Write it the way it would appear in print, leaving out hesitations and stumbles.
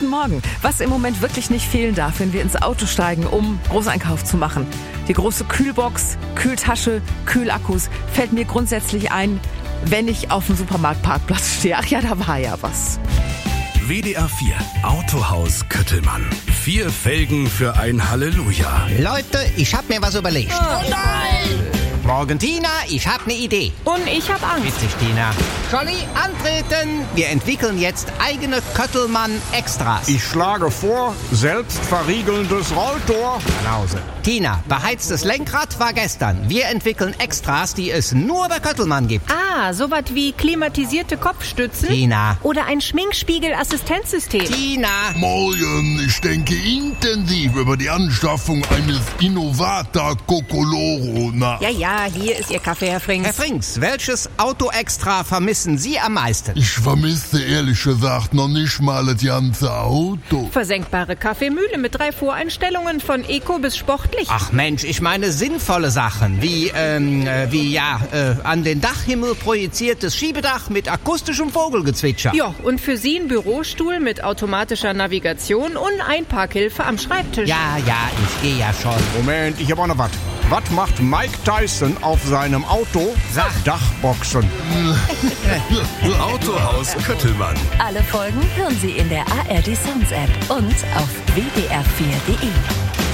Morgen. Was im Moment wirklich nicht fehlen darf, wenn wir ins Auto steigen, um Großeinkauf zu machen. Die große Kühlbox, Kühltasche, Kühlakkus fällt mir grundsätzlich ein, wenn ich auf dem Supermarktparkplatz stehe. Ach ja, da war ja was. WDR 4 Autohaus Köttelmann. 4 Felgen für ein Halleluja. Leute, ich hab mir was überlegt. Oh nein! Morgen, Tina, ich hab ne Idee. Und ich hab Angst. Witzig, Tina. Scholli, antreten. Wir entwickeln jetzt eigene Köttelmann-Extras. Ich schlage vor, selbstverriegelndes Rolltor. Nach Hause. Tina, beheiztes Lenkrad war gestern. Wir entwickeln Extras, die es nur bei Köttelmann gibt. Ah, sowas wie klimatisierte Kopfstützen? Tina. Oder ein Schminkspiegel-Assistenzsystem? Tina. Morgen, ich denke intensiv über die Anschaffung eines Innovata Cocoloro nach. Ja, hier ist Ihr Kaffee, Herr Frings. Herr Frings, welches Auto-Extra vermissen Sie am meisten? Ich vermisse ehrlich gesagt noch nicht mal das ganze Auto. Versenkbare Kaffeemühle mit 3 Voreinstellungen von Eco bis sportlich. Ach Mensch, ich meine sinnvolle Sachen, wie an den Dachhimmel projiziertes Schiebedach mit akustischem Vogelgezwitscher. Ja, und für Sie ein Bürostuhl mit automatischer Navigation und Einparkhilfe am Schreibtisch. Ja, ich gehe ja schon. Moment, ich hab auch noch was. Was macht Mike Tyson auf seinem Auto? Sag. Dachboxen. Autohaus Köttelmann. Alle Folgen hören Sie in der ARD Sounds App und auf wdr4.de.